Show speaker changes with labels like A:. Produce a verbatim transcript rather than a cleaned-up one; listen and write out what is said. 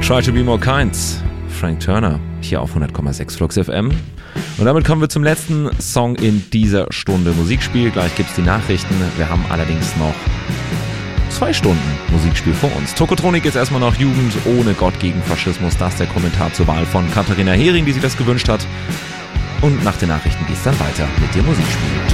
A: Try to be more kind. Frank Turner hier auf hundert Komma sechs Flux F M. Und damit kommen wir zum letzten Song in dieser Stunde Musikspiel. Gleich gibt's die Nachrichten. Wir haben allerdings noch zwei Stunden Musikspiel vor uns. Tokotronik ist erstmal noch Jugend ohne Gott gegen Faschismus. Das ist der Kommentar zur Wahl von Katharina Hering, die sich das gewünscht hat. Und nach den Nachrichten geht's dann weiter mit dem Musikspiel.